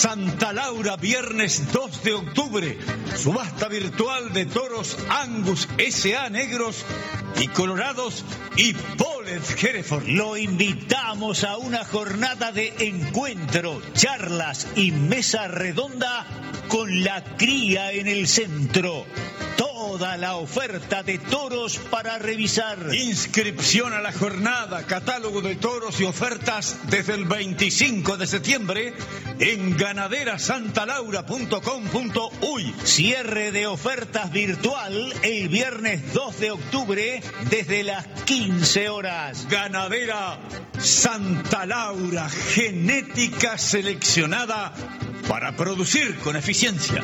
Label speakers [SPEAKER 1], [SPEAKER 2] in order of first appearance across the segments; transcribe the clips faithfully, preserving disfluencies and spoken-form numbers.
[SPEAKER 1] Santa Laura, viernes dos de octubre. Subasta virtual de toros Angus S A negros y colorados y Polled Hereford.
[SPEAKER 2] Lo invitamos a una jornada de encuentro, charlas y mesa redonda con la cría en el centro. Toda la oferta de toros para revisar.
[SPEAKER 1] Inscripción a la jornada, catálogo de toros y ofertas desde el veinticinco de septiembre en ganadera santa laura punto com punto uy.
[SPEAKER 2] Cierre de ofertas virtual el viernes dos de octubre desde las quince horas.
[SPEAKER 1] Ganadera Santa Laura, genética seleccionada para producir con eficiencia.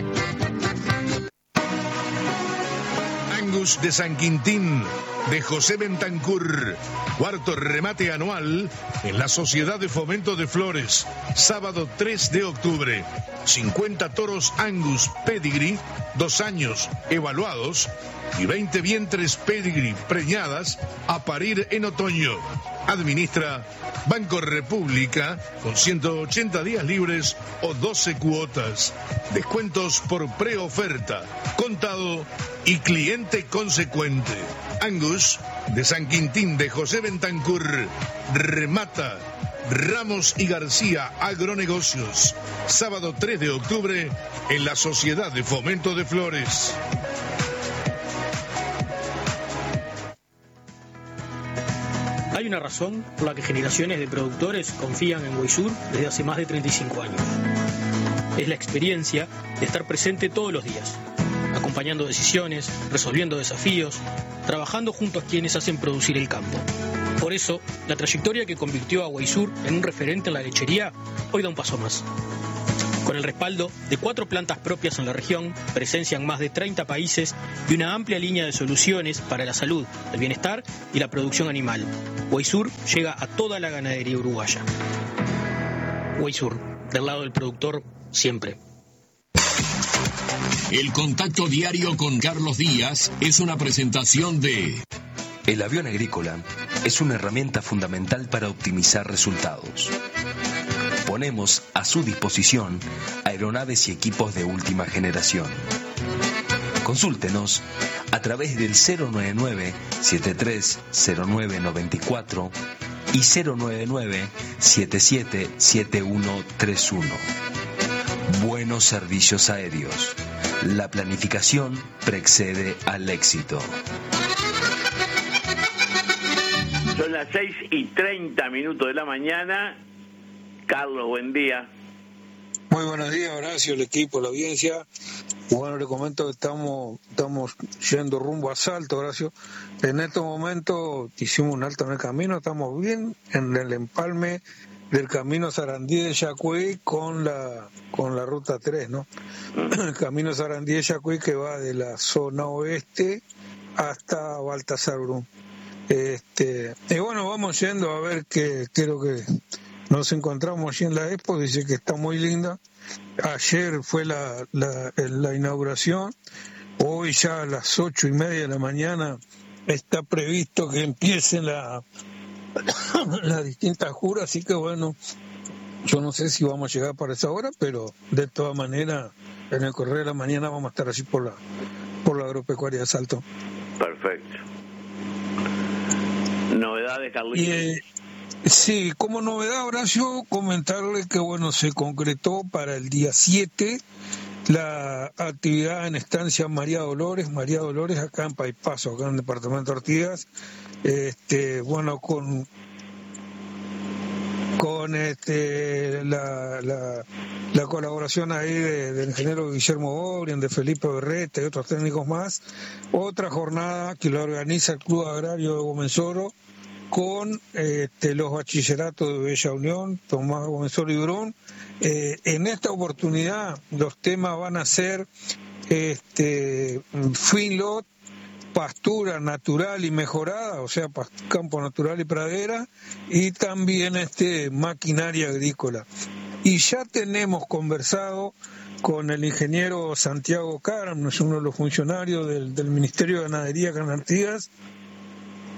[SPEAKER 3] Angus de San Quintín, de José Bentancur. Cuarto remate anual en la Sociedad de Fomento de Flores. Sábado tres de octubre. cincuenta toros Angus Pedigree, dos años evaluados, y veinte vientres Pedigree preñadas a parir en otoño. Administra Banco República con ciento ochenta días libres o doce cuotas. Descuentos por preoferta, contado y cliente consecuente. Angus de San Quintín de José Bentancur. Remata Ramos y García Agronegocios. Sábado tres de octubre en la Sociedad de Fomento de Flores.
[SPEAKER 4] Hay una razón por la que generaciones de productores confían en Weisur desde hace más de treinta y cinco años. Es la experiencia de estar presente todos los días, acompañando decisiones, resolviendo desafíos, trabajando junto a quienes hacen producir el campo. Por eso, la trayectoria que convirtió a Weisur en un referente en la lechería hoy da un paso más. Con el respaldo de cuatro plantas propias en la región, presencia en más de treinta países y una amplia línea de soluciones para la salud, el bienestar y la producción animal, Weisur llega a toda la ganadería uruguaya. Weisur, del lado del productor, siempre.
[SPEAKER 5] El contacto diario con Carlos Díaz es una presentación de...
[SPEAKER 6] El avión agrícola es una herramienta fundamental para optimizar resultados. Ponemos a su disposición aeronaves y equipos de última generación. Consúltenos a través del cero nueve nueve, siete tres cero nueve nueve cuatro y cero nueve nueve, siete siete siete uno tres uno. Buenos servicios aéreos. La planificación precede al éxito.
[SPEAKER 7] Son las seis y treinta minutos de la mañana. Carlos, buen día.
[SPEAKER 8] Muy buenos días, Horacio, el equipo, la audiencia. Bueno, le comento que estamos, estamos yendo rumbo a Salto, Horacio. En estos momentos hicimos un alto en el camino, estamos bien en el empalme del camino Sarandí de Yacuy con la con la ruta tres, ¿no? El camino Sarandí de Yacuy que va de la zona oeste hasta Baltasar Brum. Este, y bueno, vamos yendo a ver qué creo que nos encontramos allí en la Expo, dice que está muy linda. Ayer fue la, la, la inauguración, hoy ya a las ocho y media de la mañana está previsto que empiecen la, las distintas juras, así que bueno, yo no sé si vamos a llegar para esa hora, pero de todas maneras en el correo de la mañana vamos a estar así por la, por la agropecuaria de Salto.
[SPEAKER 7] Perfecto. Novedades, Carlitos.
[SPEAKER 8] Y, sí, como novedad, Horacio, comentarle que bueno, se concretó para el día siete la actividad en estancia María Dolores, María Dolores acá en Paipaso, acá en el departamento de Artigas, este, bueno, con con este la, la, la colaboración ahí de, del ingeniero Guillermo Bobrien, de Felipe Berreta y otros técnicos más. Otra jornada que lo organiza el Club Agrario de Gomensoro con este, los bachilleratos de Bella Unión, Tomás Gomensoro y Durón. Eh, en esta oportunidad los temas van a ser este, feedlot, pastura natural y mejorada, o sea, campo natural y pradera, y también este, maquinaria agrícola. Y ya tenemos conversado con el ingeniero Santiago Caram, es uno de los funcionarios del, del Ministerio de Ganadería acá en Artigas.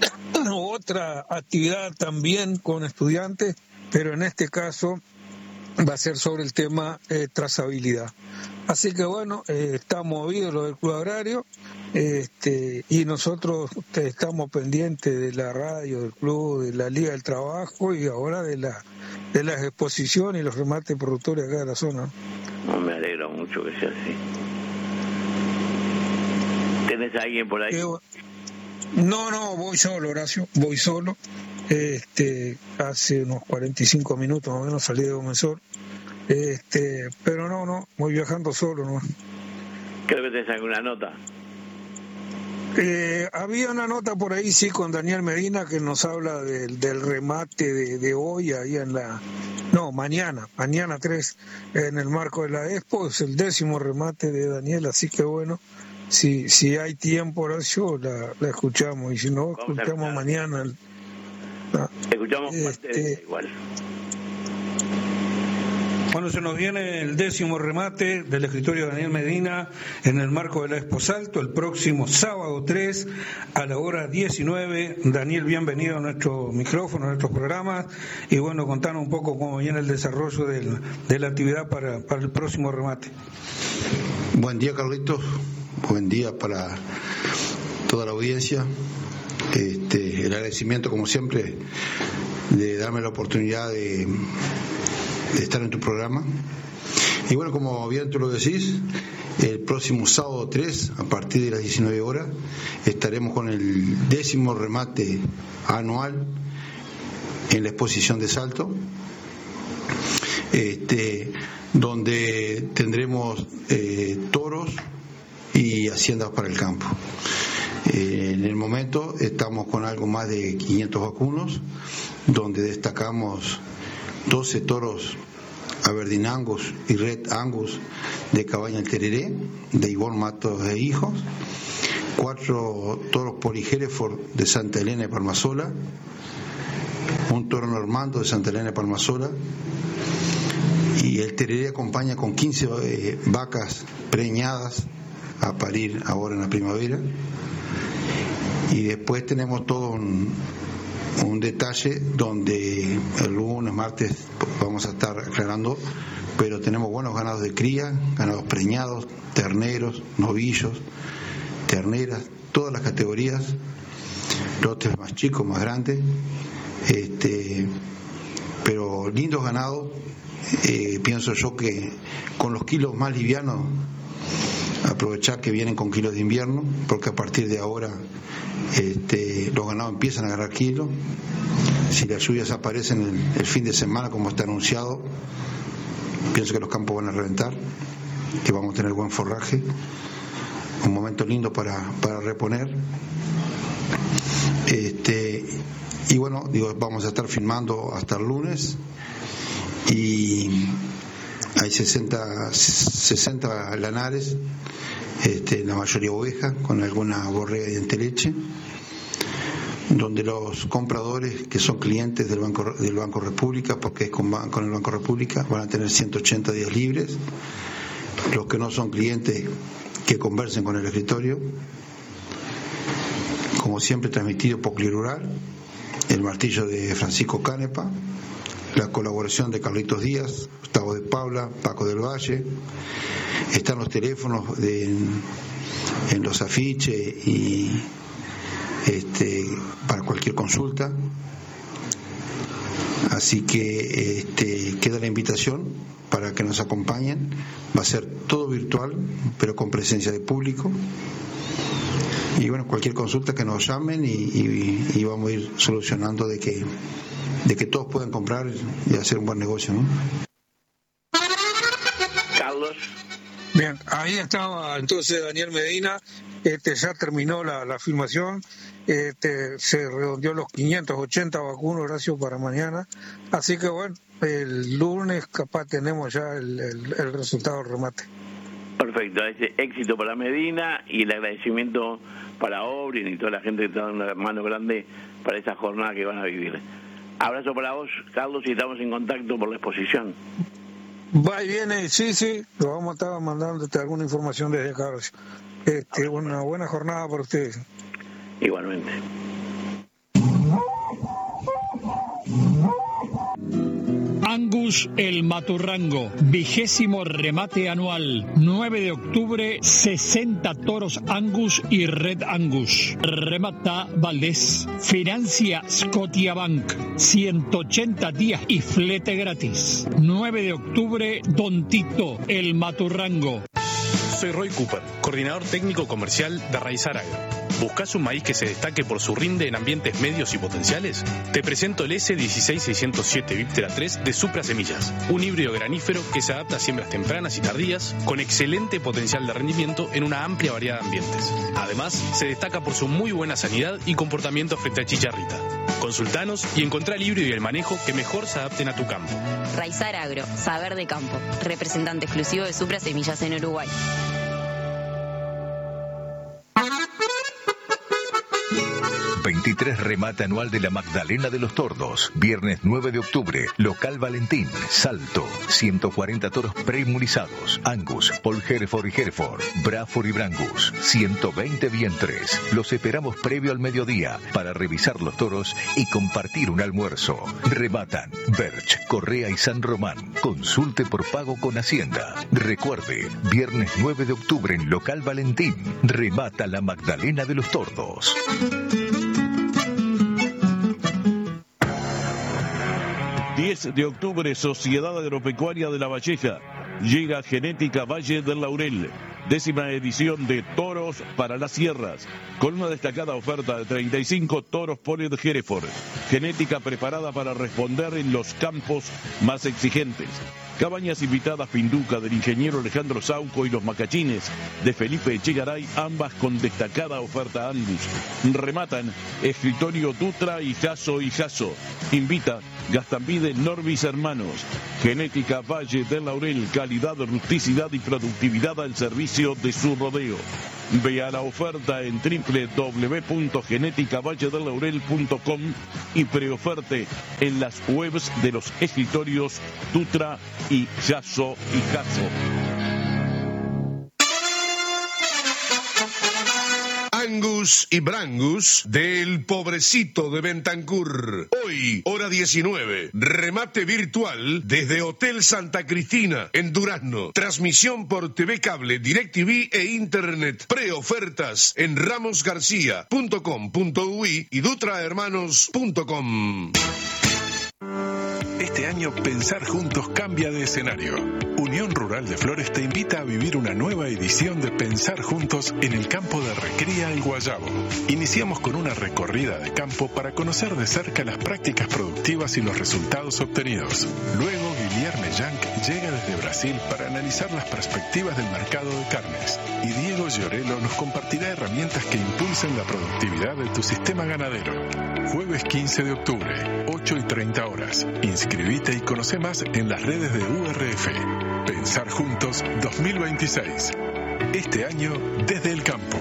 [SPEAKER 8] Otra actividad también con estudiantes, pero en este caso va a ser sobre el tema eh, trazabilidad. Así que bueno, eh, está movido lo del Club Agrario, este, y nosotros estamos pendientes de la radio, del club, de la Liga del Trabajo y ahora de la de las exposiciones y los remates productores acá de la zona.
[SPEAKER 7] No, me alegro mucho que sea así. ¿Tenés a alguien por ahí?
[SPEAKER 8] Eh, no, no, voy solo, Horacio, voy solo. Este, hace unos cuarenta y cinco minutos más o menos salí de Comensor. Este, pero no, no, voy viajando solo, ¿no?
[SPEAKER 7] Creo que tenés alguna nota.
[SPEAKER 8] Eh, había una nota por ahí, sí, con Daniel Medina, que nos habla del, del remate de, de hoy, ahí en la... No, mañana, mañana tres, en el marco de la Expo, es el décimo remate de Daniel, así que bueno, si si hay tiempo, Horacio, la, la escuchamos, y si no,
[SPEAKER 7] Vamos
[SPEAKER 8] escuchamos mañana. El,
[SPEAKER 7] la, escuchamos
[SPEAKER 8] este,
[SPEAKER 7] parte de igual.
[SPEAKER 9] Bueno, se nos viene el décimo remate del escritorio Daniel Medina en el marco de la Expo Salto, el próximo sábado tres a la hora diecinueve. Daniel, bienvenido a nuestro micrófono, a nuestros programas, y bueno, contanos un poco cómo viene el desarrollo del, de la actividad para, para el próximo remate.
[SPEAKER 10] Buen día, Carlitos, buen día para toda la audiencia. Este, el agradecimiento, como siempre, de darme la oportunidad de... de estar en tu programa. Y bueno, como bien tú lo decís, el próximo sábado tres, a partir de las diecinueve horas, estaremos con el décimo remate anual en la exposición de Salto, este, donde tendremos eh, toros y haciendas para el campo. Eh, en el momento estamos con algo más de quinientos vacunos, donde destacamos doce toros Aberdeen Angus y Red Angus de Cabaña El Tereré, de Ivonne Matos e Hijos, cuatro toros Poli Hereford de Santa Elena de Palmasola, un toro Normando de Santa Elena de Palmasola, y el Tereré acompaña con quince eh, vacas preñadas a parir ahora en la primavera. Y después tenemos todo un un detalle donde el lunes, martes vamos a estar aclarando, pero tenemos buenos ganados de cría, ganados preñados, terneros, novillos, terneras, todas las categorías, lotes más chicos, más grandes, este, pero lindos ganados. Eh, pienso yo que con los kilos más livianos, aprovechar que vienen con kilos de invierno, porque a partir de ahora Este, los ganados empiezan a agarrar kilos. Si las lluvias aparecen el, el fin de semana como está anunciado, pienso que los campos van a reventar, que vamos a tener buen forraje, un momento lindo para, para reponer. Este, y bueno, digo, vamos a estar filmando hasta el lunes, y hay sesenta, sesenta lanares, este, la mayoría ovejas, con alguna borrega y enteleche, donde los compradores que son clientes del Banco del Banco República, porque es con, con el Banco República, van a tener ciento ochenta días libres. Los que no son clientes, que conversen con el escritorio, como siempre transmitido por Clirural, el martillo de Francisco Canepa, la colaboración de Carlitos Díaz, Gustavo de Paula, Paco del Valle. Están los teléfonos de, en, en los afiches y este, para cualquier consulta. Así que este, queda la invitación para que nos acompañen. Va a ser todo virtual, pero con presencia de público. Y bueno, cualquier consulta que nos llamen, y, y, y vamos a ir solucionando de que de que todos puedan comprar y hacer un buen negocio, ¿no?
[SPEAKER 7] Carlos.
[SPEAKER 8] Bien, ahí estaba entonces Daniel Medina. Este, ya terminó la, la filmación, este, se redondeó los quinientos ochenta vacunos, Horacio, para mañana. Así que bueno, el lunes capaz tenemos ya el, el, el resultado del remate.
[SPEAKER 7] Perfecto, ese éxito para Medina, y el agradecimiento para Obrin y toda la gente que está dando una mano grande para esa jornada que van a vivir. Abrazo para vos, Carlos, y estamos en contacto por la exposición.
[SPEAKER 8] Va y viene, sí, sí, lo vamos a estar mandándote alguna información desde acá. Este, una buena jornada para ustedes.
[SPEAKER 7] Igualmente.
[SPEAKER 11] Angus El Maturrango, vigésimo remate anual. nueve de octubre, sesenta toros Angus y Red Angus. Remata Valdés. Financia Scotiabank, ciento ochenta días y flete gratis. nueve de octubre, Don Tito El Maturrango.
[SPEAKER 12] Soy Roy Cooper, coordinador técnico comercial de Raizar Agro. ¿Buscás un maíz que se destaque por su rinde en ambientes medios y potenciales? Te presento el ese dieciséis seiscientos siete Viptera tres de Supra Semillas, un híbrido granífero que se adapta a siembras tempranas y tardías, con excelente potencial de rendimiento en una amplia variedad de ambientes. Además, se destaca por su muy buena sanidad y comportamiento frente a chicharrita. Consultanos y encontrá el híbrido y el manejo que mejor se adapten a tu campo.
[SPEAKER 13] Raizar Agro, saber de campo, representante exclusivo de Supra Semillas en Uruguay.
[SPEAKER 14] veintitrés remate anual de la Magdalena de los Tordos. Viernes nueve de octubre, local Valentín, Salto. ciento cuarenta toros preinmunizados. Angus, Paul Hereford y Hereford, Braford y Brangus. ciento veinte vientres. Los esperamos previo al mediodía para revisar los toros y compartir un almuerzo. Rematan Berch, Correa y San Román. Consulte por pago con Hacienda. Recuerde, viernes nueve de octubre en local Valentín. Remata la Magdalena de los Tordos.
[SPEAKER 15] diez de octubre, Sociedad Agropecuaria de La Valleja. Llega Genética Valle del Laurel. Décima edición de Toros para las Sierras, con una destacada oferta de treinta y cinco toros Polet Hereford. Genética preparada para responder en los campos más exigentes. Cabañas invitadas Pinduca del ingeniero Alejandro Sauco y los Macachines de Felipe Echegaray, ambas con destacada oferta Angus. Rematan Escritorio Dutra y Jasso y Jasso. Invita Gastambide Norbis Hermanos. Genética Valle del Laurel, calidad, rusticidad y productividad al servicio de su rodeo. Vea la oferta en doble u doble u doble u punto genética valle del laurel punto com y preoferte en las webs de los escritorios Dutra y Jasso y Jasso.
[SPEAKER 3] Angus y Brangus del Pobrecito de Bentancur. Hoy, hora diecinueve, remate virtual desde Hotel Santa Cristina en Durazno. Transmisión por T V Cable, DirecTV e Internet. Preofertas en ramos garcía punto com punto uy y dutra hermanos punto com.
[SPEAKER 16] Este año Pensar Juntos cambia de escenario. Unión Rural de Flores te invita a vivir una nueva edición de Pensar Juntos en el campo de Recría El Guayabo. Iniciamos con una recorrida de campo para conocer de cerca las prácticas productivas y los resultados obtenidos. Luego Guilherme Yank llega desde Brasil para analizar las perspectivas del mercado de carnes. Y Diego Llorelo nos compartirá herramientas que impulsen la productividad de tu sistema ganadero. Jueves quince de octubre, ocho y treinta horas. Inscribite y conoce más en las redes de U R F. Pensar Juntos dos mil veintiséis. Este año desde el campo.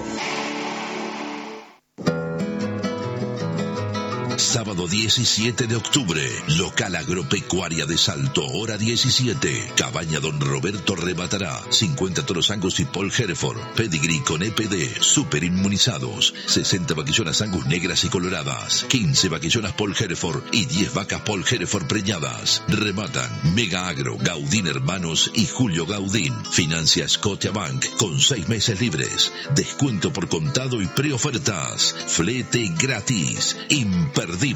[SPEAKER 5] Sábado diecisiete de octubre, local agropecuaria de Salto, hora diecisiete. Cabaña Don Roberto rematará cincuenta toros Angus y Paul Hereford, pedigree con E P D, super inmunizados, sesenta vaquillonas Angus negras y coloradas, quince vaquillonas Paul Hereford y diez vacas Paul Hereford preñadas. Rematan Mega Agro, Gaudín Hermanos y Julio Gaudín. Financia Scotiabank con seis meses libres. Descuento por contado y preofertas. Flete gratis. Imperdible.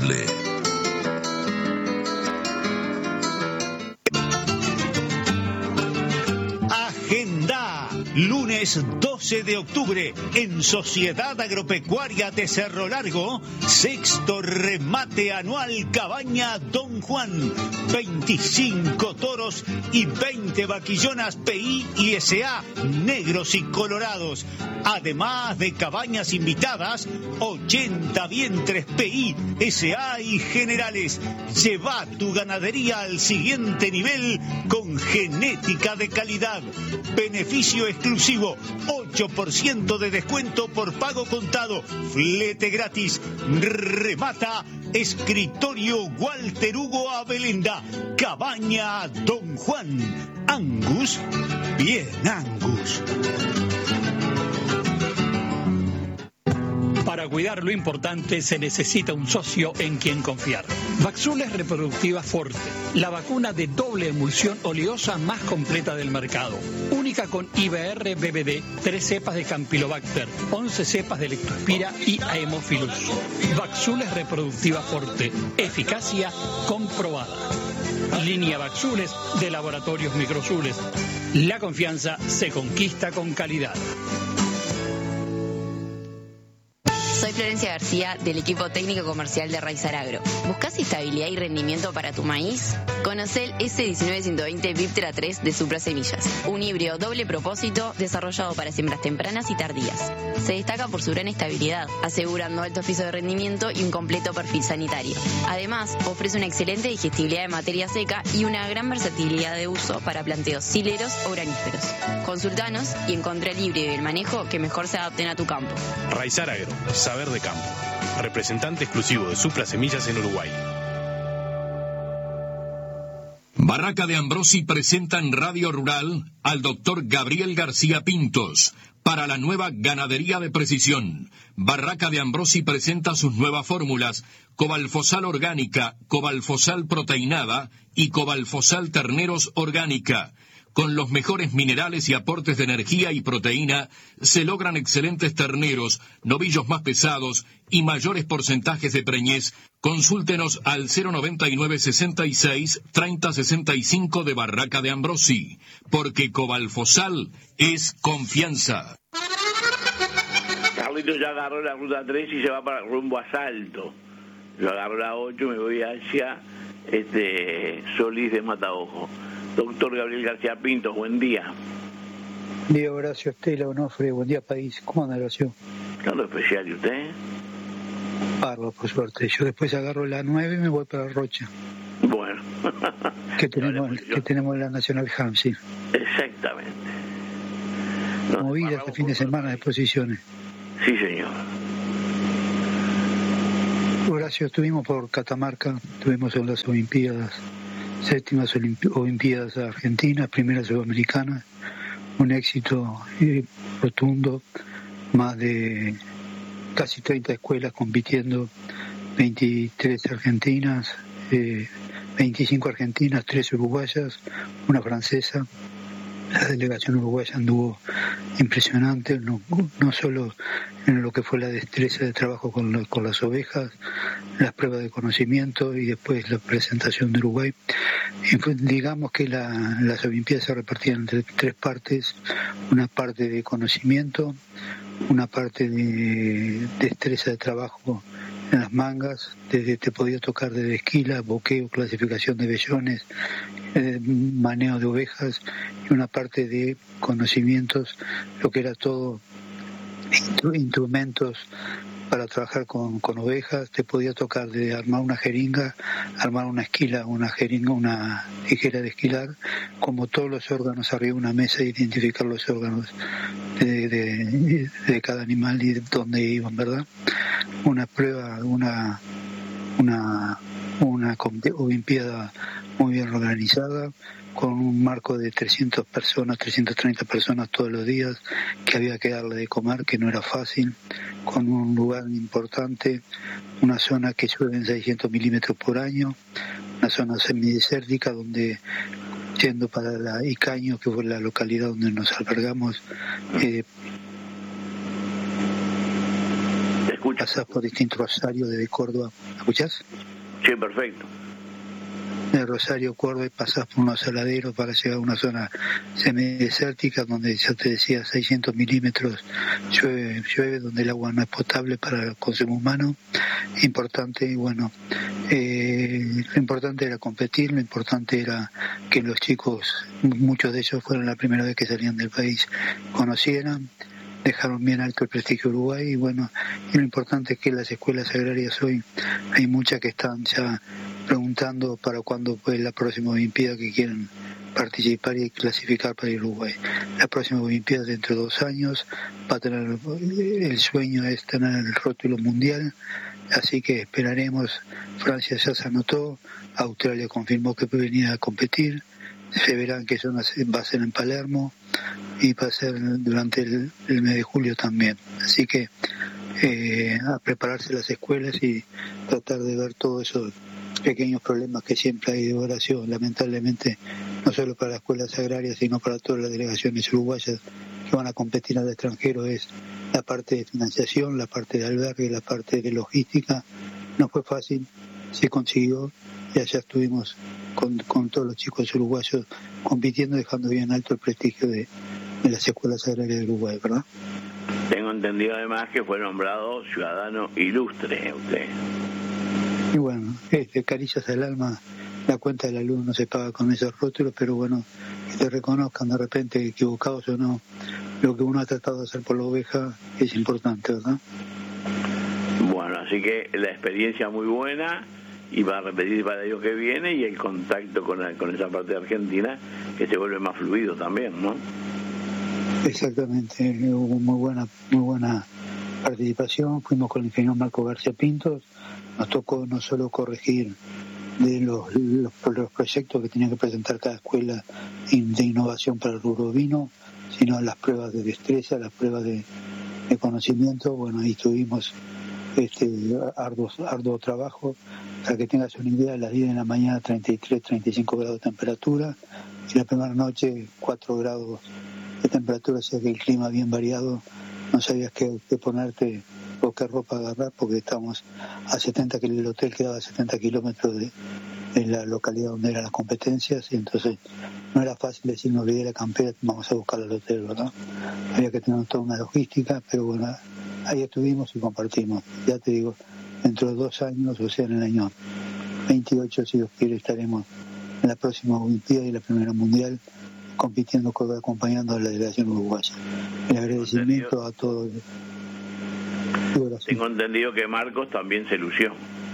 [SPEAKER 2] Agenda. Lunes doce de octubre en Sociedad Agropecuaria de Cerro Largo, sexto remate anual Cabaña Don Juan. veinticinco toros y veinte vaquillonas P I y S A negros y colorados. Además de cabañas invitadas, ochenta vientres P I, S A y generales. Lleva tu ganadería al siguiente nivel con genética de calidad. Beneficio exclusivo, ocho por ciento de descuento por pago contado, flete gratis. Remata Escritorio Walter Hugo Abelenda, Cabaña Don Juan. Angus, bien Angus.
[SPEAKER 11] Para cuidar lo importante se necesita un socio en quien confiar. Vaxules Reproductiva Forte, la vacuna de doble emulsión oleosa más completa del mercado. Única con I B R B B D, tres cepas de Campylobacter, once cepas de Lectospira y Haemophilus. Vaxules Reproductiva Forte, eficacia comprobada. Línea Vaxules de Laboratorios Microzules. La confianza se conquista con calidad.
[SPEAKER 13] Soy Florencia García del equipo técnico comercial de Raizar Agro. ¿Buscas estabilidad y rendimiento para tu maíz? Conoce el S diecinueve ciento veinte Viptera tres de Supra Semillas, un híbrido doble propósito desarrollado para siembras tempranas y tardías. Se destaca por su gran estabilidad, asegurando altos pisos de rendimiento y un completo perfil sanitario. Además, ofrece una excelente digestibilidad de materia seca y una gran versatilidad de uso para planteos sileros o graníferos. Consultanos y encontrá el híbrido y el manejo que mejor se adapten a tu campo.
[SPEAKER 12] Raizar Agro, saber de campo. Representante exclusivo de Supra Semillas en Uruguay.
[SPEAKER 17] Barraca de Ambrosi presenta en Radio Rural al doctor Gabriel García Pintos para la nueva ganadería de precisión. Barraca de Ambrosi presenta sus nuevas fórmulas: Cobalfosal Orgánica, Cobalfosal Proteinada y Cobalfosal Terneros Orgánica. Con los mejores minerales y aportes de energía y proteína, se logran excelentes terneros, novillos más pesados y mayores porcentajes de preñez. Consúltenos al cero noventa y nueve sesenta y seis treinta sesenta y cinco de Barraca de Ambrosi, porque Cobalfosal es confianza.
[SPEAKER 7] Carlitos ya agarró la ruta tres y se va para rumbo a Salto. Yo agarro la ocho y me voy hacia este, Solís de Mataojo. Doctor Gabriel García Pintos, buen día.
[SPEAKER 18] Buen día, Horacio, Estela, Onofre, buen día, país. ¿Cómo anda, Horacio?
[SPEAKER 7] ¿Qué ando especial y usted?
[SPEAKER 18] Parlo, por suerte. Yo después agarro la nueve y me voy para Rocha.
[SPEAKER 7] Bueno.
[SPEAKER 18] que tenemos que tenemos la Nacional Ham, sí.
[SPEAKER 7] Exactamente. Nos
[SPEAKER 18] Movida este fin de semana de exposiciones.
[SPEAKER 7] Sí, señor.
[SPEAKER 18] Horacio, estuvimos por Catamarca, estuvimos en las Olimpiadas. Séptimas Olimpiadas Argentinas, primera Sudamericana, un éxito eh, rotundo, más de casi treinta escuelas compitiendo, veintitrés argentinas, eh, veinticinco argentinas, tres uruguayas, una francesa. La delegación uruguaya anduvo impresionante, no, no solo en lo que fue la destreza de trabajo con, lo, con las ovejas, las pruebas de conocimiento y después la presentación de Uruguay. Y fue, digamos que la, las Olimpiadas se repartían entre tres partes: una parte de conocimiento, una parte de destreza de trabajo en las mangas, desde te podía tocar desde esquila, boqueo, clasificación de vellones, eh, maneo de ovejas, y una parte de conocimientos, lo que era todo instru- instrumentos para trabajar con, con ovejas. Te podía tocar de armar una jeringa, armar una esquila, una jeringa, una tijera de esquilar, como todos los órganos arriba de una mesa, identificar los órganos de, de, de cada animal y de dónde iban, ¿verdad? Una prueba, una una una olimpiada muy bien organizada, con un marco de trescientas personas, trescientas treinta personas todos los días, que había que darle de comer, que no era fácil, con un lugar importante, una zona que llueve en seiscientos milímetros por año, una zona semidesértica donde, yendo para la Icaño, que fue la localidad donde nos albergamos, eh, pasás por distintos rosarios desde Córdoba. ¿Me escuchás?
[SPEAKER 7] Sí, perfecto.
[SPEAKER 18] De Rosario, Córdoba, y pasás por unos saladeros para llegar a una zona semidesértica donde, ya te decía, seiscientos milímetros llueve, llueve, donde el agua no es potable para el consumo humano. Importante, y bueno, eh, lo importante era competir, lo importante era que los chicos, muchos de ellos fueron la primera vez que salían del país, conocieran, dejaron bien alto el prestigio de Uruguay, y bueno, y lo importante es que las escuelas agrarias hoy, hay muchas que están ya preguntando para cuándo fue la próxima Olimpiada que quieren participar y clasificar para Uruguay. La próxima Olimpiada dentro de dos años va a tener, el sueño es tener el rótulo mundial, así que esperaremos. Francia ya se anotó, Australia confirmó que venía a competir, se verán que eso va a ser en Palermo y va a ser durante el, el mes de julio también. Así que eh, a prepararse las escuelas y tratar de ver todo eso pequeños problemas que siempre hay de oración, lamentablemente, no solo para las escuelas agrarias, sino para todas las delegaciones uruguayas que van a competir al extranjero, es la parte de financiación, la parte de albergue, la parte de logística. No fue fácil, se consiguió y allá estuvimos con, con todos los chicos uruguayos compitiendo, dejando bien alto el prestigio de, de las escuelas agrarias de Uruguay, ¿verdad?
[SPEAKER 7] Tengo entendido además que fue nombrado ciudadano ilustre usted.
[SPEAKER 18] Y bueno, este, caricias al alma, la cuenta de la luz no se paga con esos rótulos, pero bueno, que te reconozcan de repente, equivocados o no, lo que uno ha tratado de hacer por la oveja es importante, ¿verdad?
[SPEAKER 7] Bueno, así que la experiencia muy buena y va a repetir para el año que viene, y el contacto con, la, con esa parte de Argentina que se vuelve más fluido también, ¿no?
[SPEAKER 18] Exactamente, hubo muy buena, muy buena participación. Fuimos con el ingeniero Marco García Pintos. Nos tocó no solo corregir de los, los, los proyectos que tenía que presentar cada escuela de innovación para el rubro vino, sino las pruebas de destreza, las pruebas de, de conocimiento. Bueno, ahí tuvimos este arduo, arduo trabajo. Para que tengas una idea, a las diez de la mañana treinta y tres, treinta y cinco grados de temperatura, y la primera noche cuatro grados de temperatura, o sea que el clima bien variado, no sabías qué, qué ponerte o qué ropa agarrar, porque estábamos a setenta kilómetros, el hotel quedaba a setenta kilómetros de, de la localidad donde eran las competencias, y entonces no era fácil decir, me olvidé la campera, vamos a buscar al hotel, ¿verdad? Había que tener toda una logística, pero bueno, ahí estuvimos y compartimos. Ya te digo, dentro de dos años, o sea, en el año veintiocho, si Dios quiere, estaremos en la próxima Olimpiada y la primera Mundial, compitiendo, acompañando a la delegación uruguaya. El agradecimiento a todos.
[SPEAKER 7] Tengo entendido que Marcos también se lució.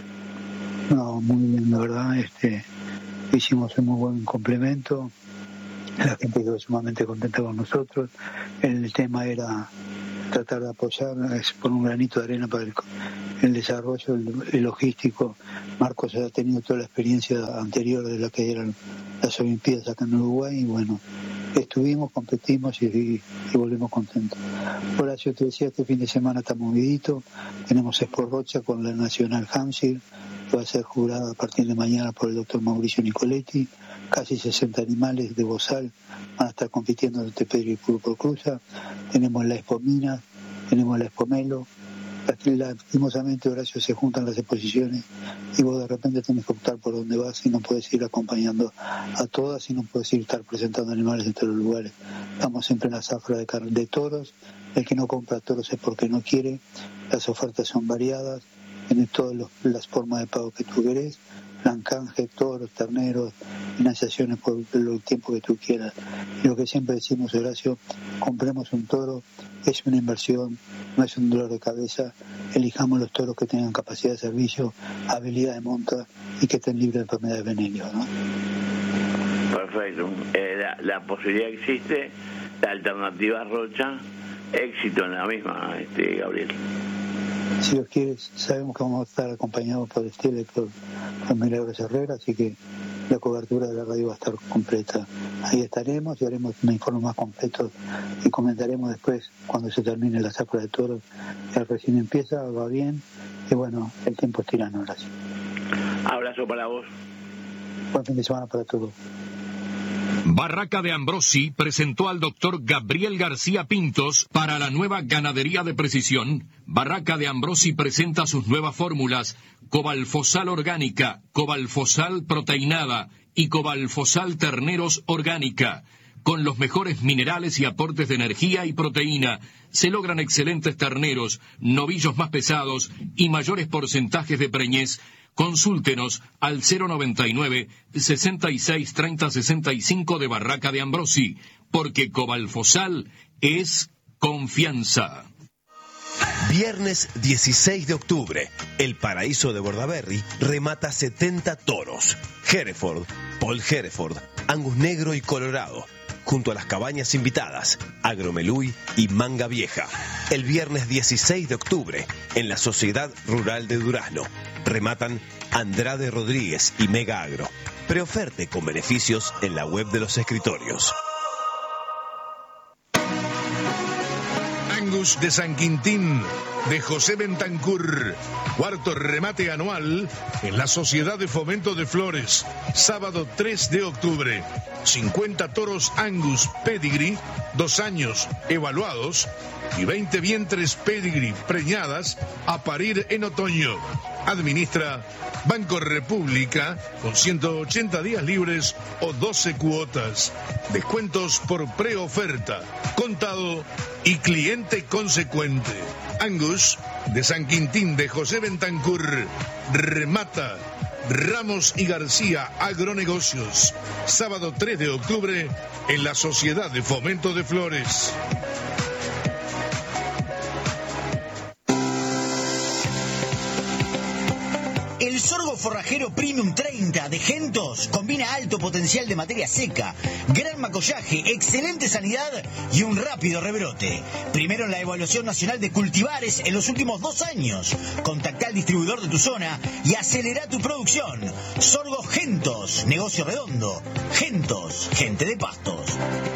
[SPEAKER 18] No, muy bien, la verdad, este, hicimos un muy buen complemento. La gente quedó sumamente contenta con nosotros. El tema era tratar de apoyar, es por un granito de arena para el, el desarrollo, el, el logístico. Marcos ha tenido toda la experiencia anterior de la que eran las Olimpiadas acá en Uruguay, y bueno, estuvimos, competimos y, y, y volvimos contentos. Horacio, te decía, este fin de semana está movidito, tenemos Expo Rocha con la Nacional Hampshire, que va a ser jurada a partir de mañana por el doctor Mauricio Nicoletti. Casi sesenta animales de bozal van a estar compitiendo en este Pedro y Pulpo Cruza. Tenemos la Expo Minas, tenemos la Expo Melo. Lastimosamente, Horacio, se juntan las exposiciones y vos de repente tenés que optar por dónde vas y no puedes ir acompañando a todas y no puedes ir estar presentando animales en todos los lugares. Estamos siempre en la zafra de, car- de toros. El que no compra toros es porque no quiere. Las ofertas son variadas, tienes todas los, las formas de pago que tú querés, plan canje, toros, terneros, financiaciones por el tiempo que tú quieras. Y lo que siempre decimos, Horacio, compremos un toro, es una inversión, no es un dolor de cabeza. Elijamos los toros que tengan capacidad de servicio, habilidad de monta y que estén libres de enfermedades venéreas, ¿no?
[SPEAKER 7] Perfecto. Eh, la, la posibilidad existe, la alternativa Rocha, éxito en la misma, este Gabriel.
[SPEAKER 18] Si Dios quiere, sabemos que vamos a estar acompañados por Estela y por, por Milagros Herrera, así que la cobertura de la radio va a estar completa. Ahí estaremos y haremos un informe más completo y comentaremos después cuando se termine la zafra de toros. Ya recién empieza, va bien, y bueno, el tiempo es tirano, gracias.
[SPEAKER 7] Abrazo para vos.
[SPEAKER 18] Buen fin de semana para todos.
[SPEAKER 17] Barraca de Ambrosi presentó al doctor Gabriel García Pintos para la nueva ganadería de precisión. Barraca de Ambrosi presenta sus nuevas fórmulas: Cobalfosal Orgánica, Cobalfosal Proteinada y Cobalfosal Terneros Orgánica. Con los mejores minerales y aportes de energía y proteína, se logran excelentes terneros, novillos más pesados y mayores porcentajes de preñez. Consúltenos al cero noventa y nueve, sesenta y seis, treinta, sesenta y cinco de Barraca de Ambrosi, porque Cobalfosal es confianza.
[SPEAKER 19] Viernes dieciséis de octubre, el Paraíso de Bordaberry remata setenta toros. Hereford, Paul Hereford, Angus Negro y Colorado, junto a las cabañas invitadas, Agromeluy y Manga Vieja. El viernes dieciséis de octubre, en la Sociedad Rural de Durazno, rematan Andrade Rodríguez y Mega Agro. Preoferte con beneficios en la web de los escritorios.
[SPEAKER 3] Angus de San Quintín, de José Bentancur. Cuarto remate anual en la Sociedad de Fomento de Flores, sábado tres de octubre. cincuenta toros Angus Pedigree, dos años evaluados, y veinte vientres Pedigree preñadas a parir en otoño. Administra Banco República con ciento ochenta días libres o doce cuotas. Descuentos por preoferta, contado y cliente consecuente. Angus de San Quintín, de José Bentancur. Remata Ramos y García Agronegocios, sábado tres de octubre en la Sociedad de Fomento de Flores.
[SPEAKER 2] El sorgo forrajero Premium treinta de Gentos combina alto potencial de materia seca, gran macollaje, excelente sanidad y un rápido rebrote. Primero en la evaluación nacional de cultivares en los últimos dos años. Contactá al distribuidor de tu zona y acelera tu producción. Sorgo Gentos, negocio redondo. Gentos, gente de pastos.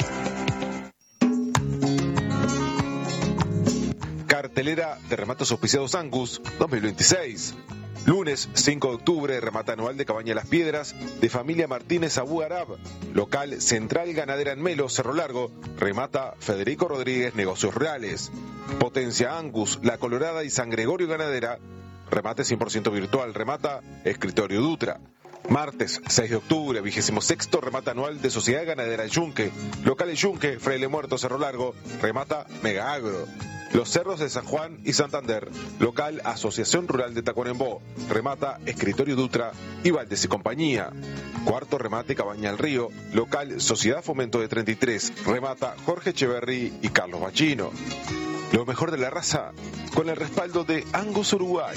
[SPEAKER 20] Cartelera de remates auspiciados Angus dos mil veintiséis. Lunes cinco de octubre, remata anual de Cabaña Las Piedras de Familia Martínez Abu Arab. Local Central Ganadera en Melo, Cerro Largo. Remata Federico Rodríguez, Negocios Rurales. Potencia Angus, La Colorada y San Gregorio Ganadera. Remate cien por ciento virtual. Remata Escritorio Dutra. Martes seis de octubre, vigésimo sexto remata anual de Sociedad Ganadera Yunque. Local Yunque, Fraile Muerto, Cerro Largo. Remata Mega Agro. Los Cerros de San Juan y Santander. Local Asociación Rural de Tacuarembó. Remata Escritorio Dutra y Valdés y Compañía. Cuarto remate Cabaña al Río. Local Sociedad Fomento de treinta y tres. Remata Jorge Echeverry y Carlos Bachino. Lo mejor de la raza con el respaldo de Angus Uruguay.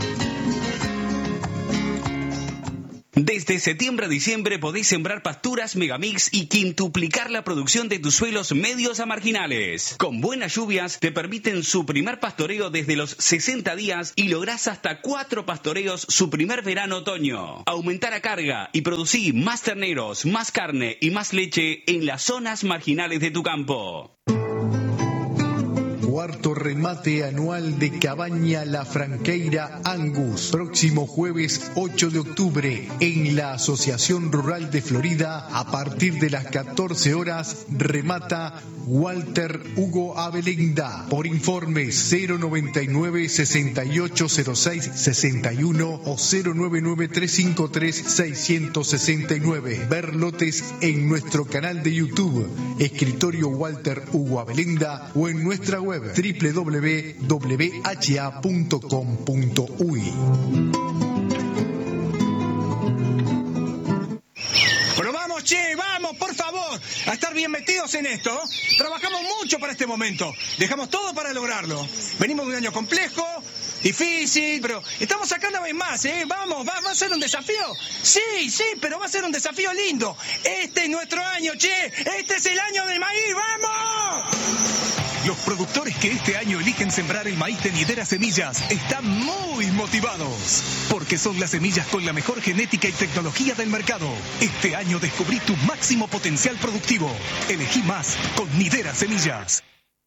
[SPEAKER 21] Desde septiembre a diciembre podés sembrar pasturas Megamix y quintuplicar la producción de tus suelos medios a marginales. Con buenas lluvias te permiten su primer pastoreo desde los sesenta días y lográs hasta cuatro pastoreos su primer verano-otoño. Aumentar a carga y producir más terneros, más carne y más leche en las zonas marginales de tu campo.
[SPEAKER 22] Cuarto remate anual de Cabaña La Franqueira Angus. Próximo jueves ocho de octubre en la Asociación Rural de Florida a partir de las catorce horas. Remata Walter Hugo Abelenda. Por informe cero noventa y nueve, sesenta y ocho cero seis, sesenta y uno o cero nueve nueve, tres cinco tres, seiscientos sesenta y nueve. Ver lotes en nuestro canal de YouTube, Escritorio Walter Hugo Abelenda, o en nuestra web doble u doble u doble u punto w h a punto com punto u y.
[SPEAKER 23] Pero vamos, che, vamos, por favor, a estar bien metidos en esto. Trabajamos mucho para este momento, dejamos todo para lograrlo. Venimos de un año complejo, difícil, pero estamos sacando una vez más, ¿eh? Vamos, va, va a ser un desafío. Sí, sí, pero va a ser un desafío lindo. Este es nuestro año, che, este es el año del maíz, ¡vamos!
[SPEAKER 24] Los productores que este año eligen sembrar el maíz de Nidera Semillas están muy motivados, porque son las semillas con la mejor genética y tecnología del mercado. Este año descubrí tu máximo potencial productivo. Elegí más con Nidera Semillas.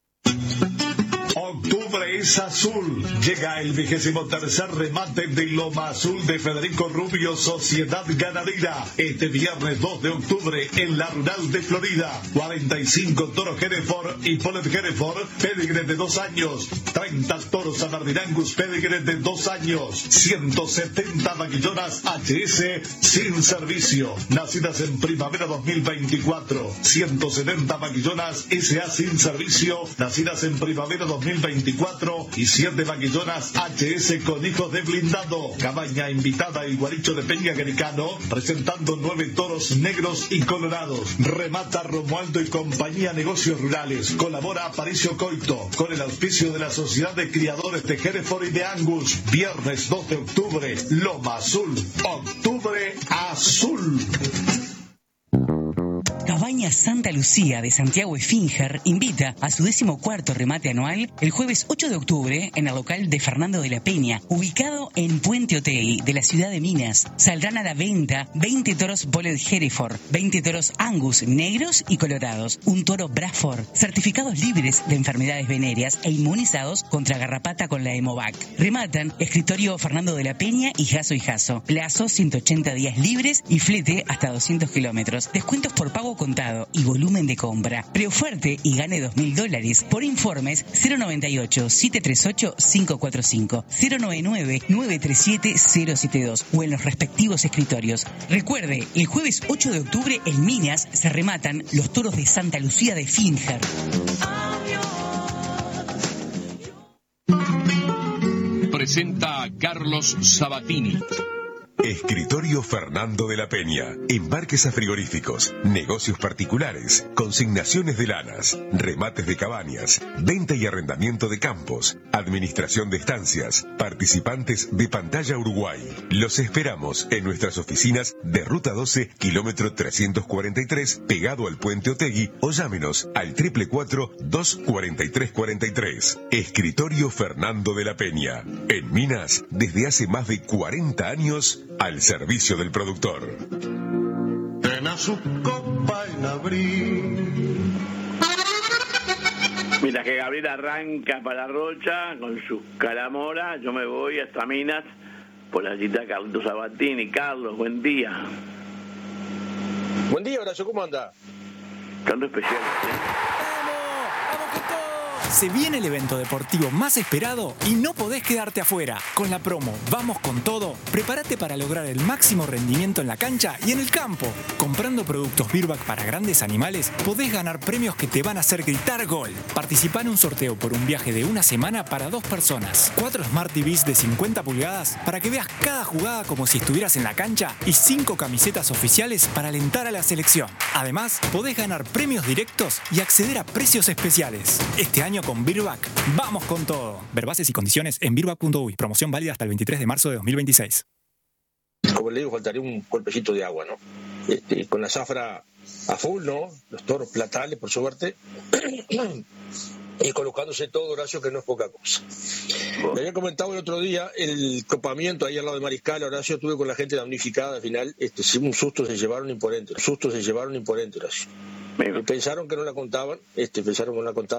[SPEAKER 1] Octubre es azul. Llega el vigésimo tercer remate de Loma Azul de Federico Rubio, Sociedad Ganadera. Este viernes dos de octubre en la Rural de Florida. cuarenta y cinco toros Hereford y Polet Hereford, Pedigre de dos años. treinta toros Aberdeen Angus, Pedigre de dos años. ciento setenta vaquillonas H S sin servicio, nacidas en primavera dos mil veinticuatro. ciento setenta vaquillonas S A sin servicio, nacidas en primavera dos mil veinticuatro, y siete vaquillonas H S con hijos de blindado. Cabaña invitada y Guaricho de Peña Americano, presentando nueve toros negros y colorados. Remata Romualdo y compañía Negocios Rurales. Colabora Aparicio Coito con el auspicio de la Sociedad de Criadores de Hereford y de Angus. Viernes dos de octubre, Loma Azul. Octubre azul.
[SPEAKER 2] Cabaña
[SPEAKER 4] Peña Santa Lucía de Santiago Esfínger invita a su decimocuarto remate anual el jueves ocho de octubre en el local de Fernando de la Peña, ubicado en Puente Otegui de la ciudad de Minas. Saldrán a la venta veinte toros Boled Hereford, veinte toros Angus negros y colorados, un toro Bradford, certificados libres de enfermedades venéreas e inmunizados contra garrapata con la Hemovac. Rematan escritorio Fernando de la Peña y Jaso y Jaso. Plazo ciento ochenta días libres y flete hasta doscientos kilómetros. Descuentos por pago contado y volumen de compra. Preoferte y gane dos mil dólares. Por informes cero noventa y ocho, siete tres ocho, cinco cuatro cinco, cero noventa y nueve, nueve tres siete, cero siete dos o en los respectivos escritorios. Recuerde, el jueves ocho de octubre en Minas se rematan los toros de Santa Lucía de Finjar.
[SPEAKER 17] Presenta a Carlos Sabatini.
[SPEAKER 6] Escritorio Fernando de la Peña. Embarques a frigoríficos, negocios particulares, consignaciones de lanas, remates de cabañas, venta y arrendamiento de campos, administración de estancias, participantes de Pantalla Uruguay. Los esperamos en nuestras oficinas de Ruta doce, kilómetro trescientos cuarenta y tres, pegado al Puente Otegui, o llámenos al triple cuatro, dos cuarenta y tres cuarenta y tres. Escritorio Fernando de la Peña. En Minas, desde hace más de cuarenta años, al servicio del productor.
[SPEAKER 1] Tena su copa en abril.
[SPEAKER 7] Mientras que Gabriel arranca para Rocha con sus calamoras, yo me voy hasta Minas por la cita de Carlos Sabatini. Carlos, buen día.
[SPEAKER 9] Buen día, Horacio, ¿cómo anda?
[SPEAKER 7] Tanto especial, ¿eh?
[SPEAKER 10] Se viene el evento deportivo más esperado y no podés quedarte afuera. Con la promo Vamos con Todo, prepárate para lograr el máximo rendimiento en la cancha y en el campo. Comprando productos Virbac para grandes animales, podés ganar premios que te van a hacer gritar gol. Participá en un sorteo por un viaje de una semana para dos personas. Cuatro Smart T Vs de cincuenta pulgadas para que veas cada jugada como si estuvieras en la cancha y cinco camisetas oficiales para alentar a la selección. Además, podés ganar premios directos y acceder a precios especiales. Este año con Virbac, vamos con todo. Ver bases y condiciones en virbac punto uy. Promoción válida hasta el veintitrés de marzo de dos mil veintiséis.
[SPEAKER 9] Como le digo, faltaría un golpecito de agua, ¿no? Este, con la zafra a full, ¿no? Los toros platales, por suerte. Y colocándose todo, Horacio, que no es poca cosa. Me había comentado el otro día el copamiento ahí al lado de Mariscal, Horacio, estuve con la gente damnificada al final, este, un susto se llevaron imponente, un susto se llevaron imponente, Horacio. Pensaron que no la contaban, este, pensaron que no la contaban.